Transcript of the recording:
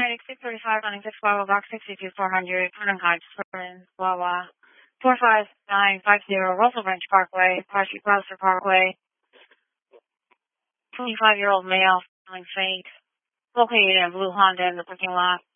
9635 26 Wawa Box 62400 Fahrenheit Suburban Wawa 45950 Russell Branch Parkway, Parsi Placer Parkway. 25-year-old male feeling faint. Located in a blue Honda in the parking lot.